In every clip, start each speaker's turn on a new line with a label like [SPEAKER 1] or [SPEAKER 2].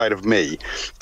[SPEAKER 1] of me,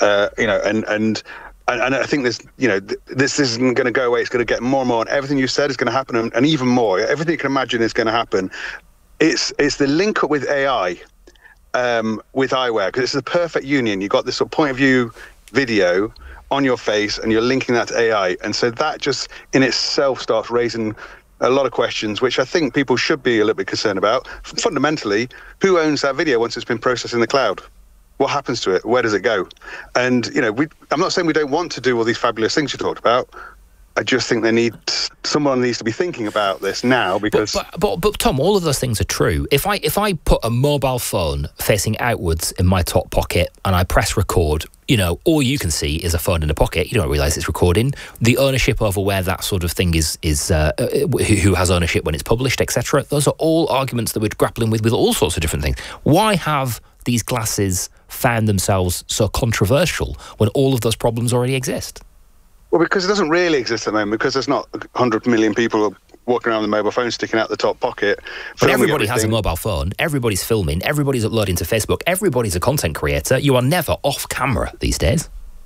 [SPEAKER 1] and I think this isn't going to go away. It's going to get more and more, and everything you said is going to happen, and even more. Everything you can imagine is going to happen. It's the link up with AI, with eyewear, because it's the perfect union. You've got this sort of point of view video on your face, and you're linking that to AI, and so that just in itself starts raising a lot of questions, which I think people should be a little bit concerned about. Fundamentally, who owns that video once it's been processed in the cloud? What happens to it? Where does it go? And, I'm not saying we don't want to do all these fabulous things you talked about. I just think someone needs to be thinking about this now, because...
[SPEAKER 2] But Tom, all of those things are true. If I put a mobile phone facing outwards in my top pocket and I press record, all you can see is a phone in a pocket. You don't realise it's recording. The ownership over where that sort of thing is who has ownership when it's published, etc. Those are all arguments that we're grappling with all sorts of different things. Why have these glasses found themselves so controversial when all of those problems already exist?
[SPEAKER 1] Well, because it doesn't really exist at the moment, because there's not 100 million people walking around with a mobile phone sticking out the top pocket.
[SPEAKER 2] But everybody has a mobile phone. Everybody's filming. Everybody's uploading to Facebook. Everybody's a content creator. You are never off camera these days.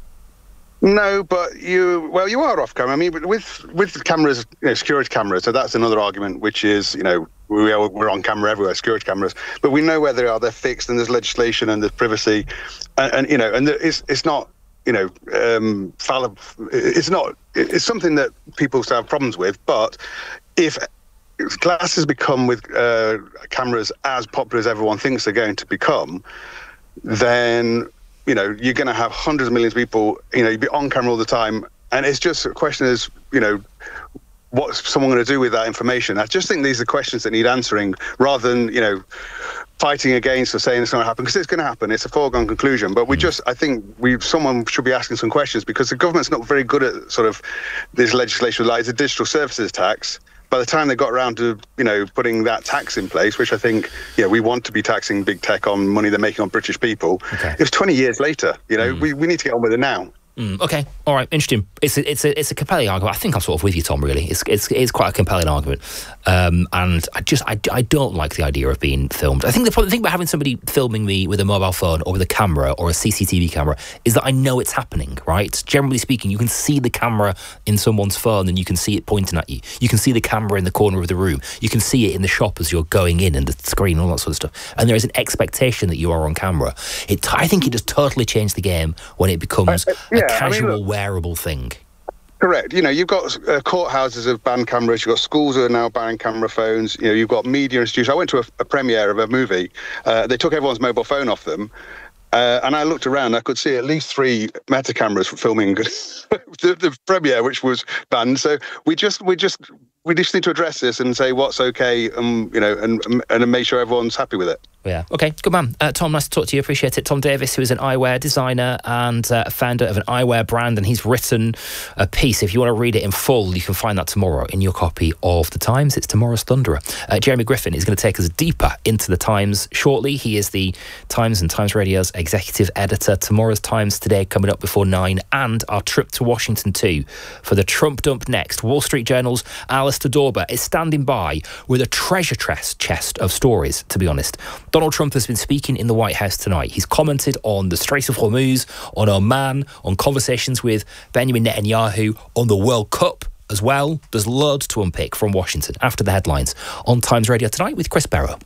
[SPEAKER 1] No, but you are off camera. I mean, with cameras, security cameras. So that's another argument, which is, we're on camera everywhere, security cameras. But we know where they are. They're fixed, and there's legislation, and there's privacy, and it's not. Fallible. It's something that people still have problems with. But if glasses become with cameras as popular as everyone thinks they're going to become, then you're going to have hundreds of millions of people. You'd be on camera all the time, and it's just a question is what's someone going to do with that information? I just think these are questions that need answering, rather than fighting against or saying it's not going to happen, because it's going to happen. It's a foregone conclusion. But someone should be asking some questions, because the government's not very good at sort of this legislation. Like, it's a digital services tax. By the time they got around to, putting that tax in place, which I think, we want to be taxing big tech on money they're making on British people. Okay. It was 20 years later. We need to get on with it now.
[SPEAKER 2] Okay, all right, interesting. It's a compelling argument. I think I'm sort of with you, Tom. Really, it's quite a compelling argument, and I don't like the idea of being filmed. I think the thing about having somebody filming me with a mobile phone or with a camera or a CCTV camera is that I know it's happening. Right? Generally speaking, you can see the camera in someone's phone and you can see it pointing at you. You can see the camera in the corner of the room. You can see it in the shop as you're going in, and the screen, and all that sort of stuff. And there is an expectation that you are on camera. I think it just totally changed the game when it becomes casual, wearable thing.
[SPEAKER 1] Correct. You've got courthouses have banned cameras. You've got schools that are now banning camera phones. You've got media institutions. I went to a premiere of a movie. They took everyone's mobile phone off them. And I looked around. I could see at least 3 Meta cameras filming the premiere, which was banned. So we just need to address this and say what's okay, and make sure everyone's happy with it.
[SPEAKER 2] Yeah. Okay. Good man. Tom, nice to talk to you. Appreciate it. Tom Davis, who is an eyewear designer and founder of an eyewear brand, and he's written a piece. If you want to read it in full, you can find that tomorrow in your copy of The Times. It's tomorrow's Thunderer. Jeremy Griffin is going to take us deeper into The Times shortly. He is the Times and Times Radio's executive editor. Tomorrow's Times today coming up before 9, and our trip to Washington too for the Trump dump next. Wall Street Journal's Alistair Dorber is standing by with a treasure chest of stories, to be honest. Donald Trump has been speaking in the White House tonight. He's commented on the Strait of Hormuz, on Oman, on conversations with Benjamin Netanyahu, on the World Cup as well. There's loads to unpick from Washington after the headlines on Times Radio tonight with Chris Barrow.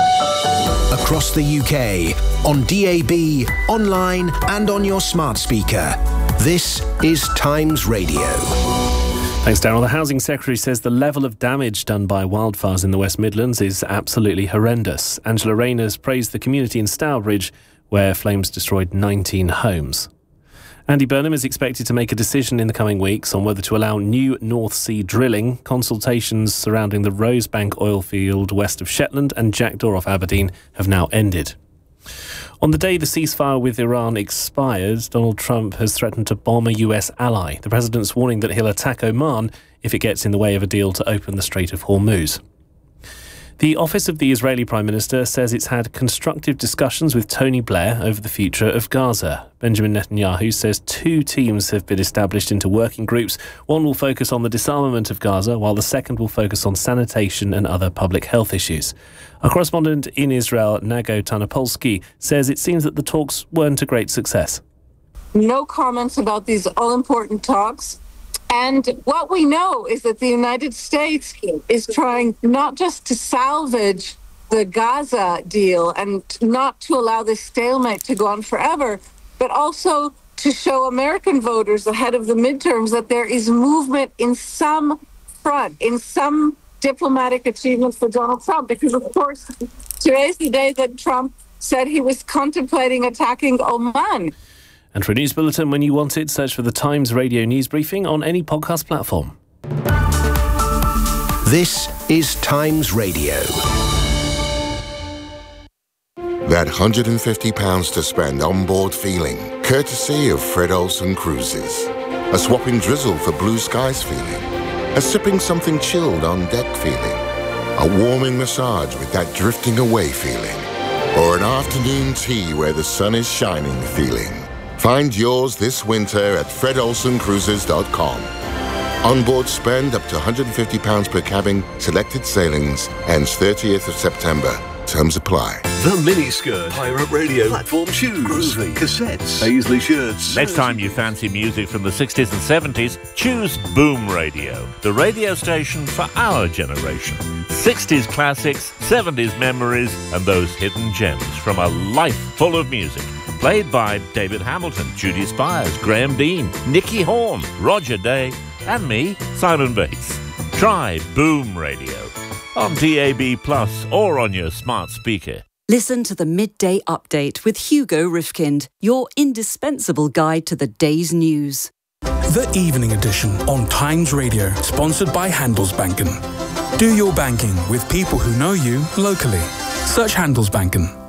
[SPEAKER 3] Across the UK, on DAB, online and on your smart speaker. This is Times Radio.
[SPEAKER 4] Thanks, Darryl. The Housing Secretary says the level of damage done by wildfires in the West Midlands is absolutely horrendous. Angela Rayner has praised the community in Stourbridge, where flames destroyed 19 homes. Andy Burnham is expected to make a decision in the coming weeks on whether to allow new North Sea drilling. Consultations surrounding the Rosebank oil field west of Shetland and Jackdaw off Aberdeen have now ended. On the day the ceasefire with Iran expired, Donald Trump has threatened to bomb a US ally. The president's warning that he'll attack Oman if it gets in the way of a deal to open the Strait of Hormuz. The office of the Israeli Prime Minister says it's had constructive discussions with Tony Blair over the future of Gaza. Benjamin Netanyahu says 2 teams have been established into working groups. One will focus on the disarmament of Gaza, while the second will focus on sanitation and other public health issues. Our correspondent in Israel, Nago Tanopolsky, says it seems that the talks weren't a great success.
[SPEAKER 5] No comments about these all-important talks. And what we know is that the United States is trying not just to salvage the Gaza deal and not to allow this stalemate to go on forever, but also to show American voters ahead of the midterms that there is movement in some front, in some diplomatic achievement for Donald Trump. Because, of course, today's the day that Trump said he was contemplating attacking Oman.
[SPEAKER 4] And for a news bulletin when you want it, search for the Times Radio News Briefing on any podcast platform.
[SPEAKER 3] This is Times Radio.
[SPEAKER 6] That £150 to spend on board feeling, courtesy of Fred Olsen Cruises. A swapping drizzle for blue skies feeling. A sipping something chilled on deck feeling. A warming massage with that drifting away feeling. Or an afternoon tea where the sun is shining feeling. Find yours this winter at fredolsencruises.com. Onboard spend up to £150 per cabin, selected sailings, ends 30th of September. Terms apply.
[SPEAKER 7] The Miniskirt, Pirate Radio, Platform Shoes, Groovy, Cassettes, Paisley Shirts.
[SPEAKER 8] Next time you fancy music from the 60s and 70s, choose Boom Radio, the radio station for our generation. 60s classics, 70s memories, and those hidden gems from a life full of music. Played by David Hamilton, Judy Spires, Graham Dean, Nicky Horn, Roger Day, and me, Simon Bates. Try Boom Radio on DAB+ or on your smart speaker.
[SPEAKER 9] Listen to the Midday Update with Hugo Rifkind, your indispensable guide to the day's news.
[SPEAKER 10] The Evening Edition on Times Radio, sponsored by Handelsbanken. Do your banking with people who know you locally. Search Handelsbanken.